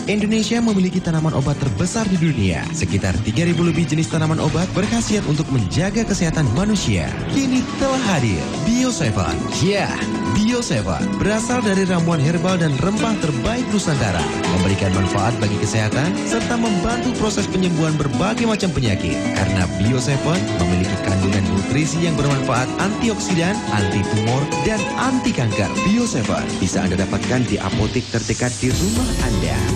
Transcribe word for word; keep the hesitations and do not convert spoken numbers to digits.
Indonesia memiliki tanaman obat terbesar di dunia. Sekitar tiga ribu lebih jenis tanaman obat berkhasiat untuk menjaga kesehatan manusia. Kini telah hadir Bio tujuh. Ya, Bio tujuh berasal dari ramuan herbal dan rempah terbaik Nusantara, memberikan manfaat bagi kesehatan serta membantu proses penyembuhan berbagai macam penyakit. Karena Bio tujuh memiliki kandungan nutrisi yang bermanfaat, antioksidan, anti tumor, dan anti kanker. Bio tujuh bisa Anda dapatkan di apotek terdekat di rumah Anda.